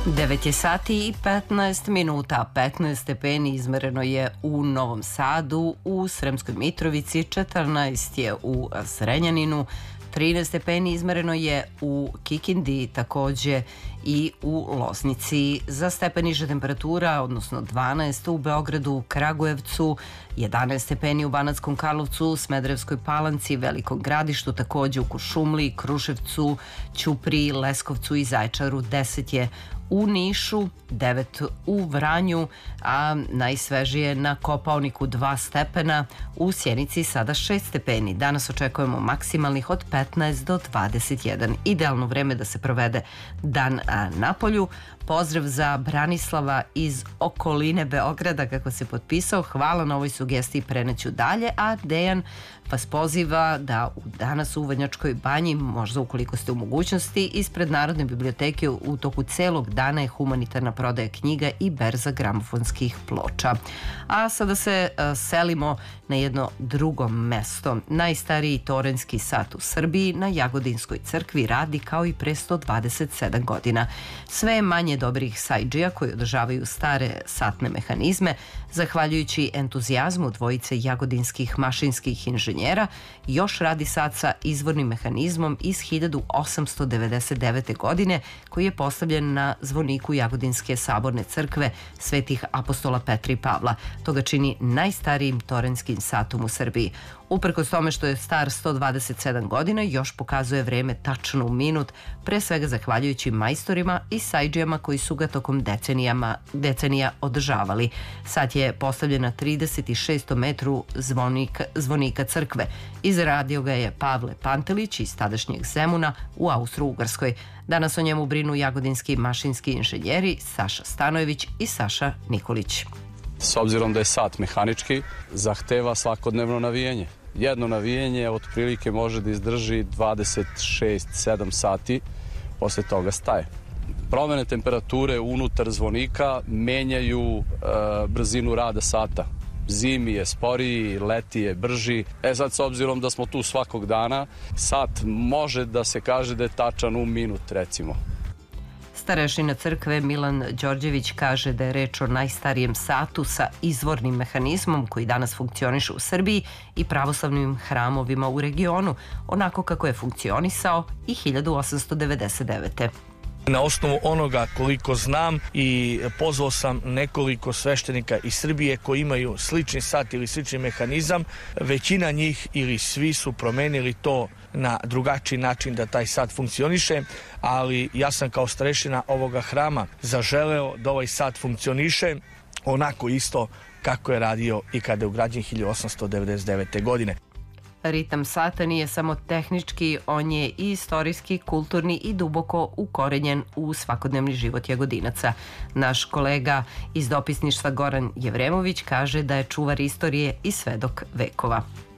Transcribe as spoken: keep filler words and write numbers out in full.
devet je sati i petnaest minuta, petnaest stepeni izmereno je u Novom Sadu, u Sremskoj Mitrovici, četrnaest je u Zrenjaninu, trinaest stepeni izmereno je u Kikindi, takođe i u Loznici. Za stepen niža temperatura, odnosno dvanaest u Beogradu, Kragujevcu, jedanaest stepeni u Banatskom Karlovcu, Smederevskoj Palanci, Velikom Gradištu, takođe u Kuršumliji, Kruševcu, Ćupriji, Leskovcu i Zaječaru, deset je u Nišu, devet u Vranju, a najsvežije na Kopaoniku dva stepena, u Sjenici sada šest stepeni. Danas očekujemo maksimalnih od petnaest do dvadeset jedan. Idealno vreme da se provede dan na polju. Pozdrav za Branislava iz okoline Beograda, kako se potpisao. Hvala na ovoj sugestiji, preneću dalje, a Dejan vas poziva da u danas u Vrnjačkoj banji, možda ukoliko ste u mogućnosti, ispred Narodne biblioteke u toku celog dana je humanitarna prodaja knjiga i berza gramofonskih ploča. A sada se a, selimo na jedno drugo mesto. Najstariji toranski sat u Srbiji na Jagodinskoj crkvi radi kao i pre sto dvadeset sedam godina. Sve je manje dobrih sajdžija koji održavaju stare satne mehanizme. Zahvaljujući entuzijazmu dvojice jagodinskih mašinskih inženjera, još radi sat sa izvornim mehanizmom iz hiljadu osamsto devedeset devete. godine, koji je postavljen na zvoniku Jagodinske saborne crkve Svetih apostola Petra i Pavla. To ga čini najstarijim torenskim satom u Srbiji. Uprkos tome što je star sto dvadeset sedam godina, još pokazuje vreme tačno u minut, pre svega zahvaljujući majstorima i sajdžijama koji su ga tokom decenijama, decenija održavali. Sat je postavljen na trideset šestom metru zvonika, zvonika crkve. Izradio ga je Pavle Pantelić iz tadašnjeg Zemuna u Austro-Ugarskoj. Danas o njemu brinu jagodinski mašinski inženjeri Saša Stanojević i Saša Nikolić. S obzirom da je sat mehanički, zahteva svakodnevno navijenje. Jedno navijenje otprilike može da izdrži dvadeset šest sedam sati, posle toga staje. Promene temperature unutar zvonika menjaju e, brzinu rada sata. Zimi je sporiji, leti je brži. E sad, s obzirom da smo tu svakog dana, sat može da se kaže da je tačan u minut, recimo. Starešina crkve Milan Đorđević kaže da je reč o najstarijem satu sa izvornim mehanizmom koji danas funkcioniše u Srbiji i pravoslavnim hramovima u regionu, onako kako je funkcionisao i hiljadu osamsto devedeset devete. Na osnovu onoga koliko znam i pozvao sam nekoliko sveštenika iz Srbije koji imaju slični sat ili slični mehanizam, većina njih ili svi su promenili to na drugačiji način da taj sat funkcioniše, ali ja sam kao starešina ovoga hrama zaželeo da ovaj sat funkcioniše onako isto kako je radio i kada je ugrađen hiljadu osamsto devedeset devete. godine. Ritam sata nije samo tehnički, on je i istorijski, kulturni i duboko ukorenjen u svakodnevni život Jagodinaca. Naš kolega iz dopisništva Goran Jevremović kaže da je čuvar istorije i svedok vekova.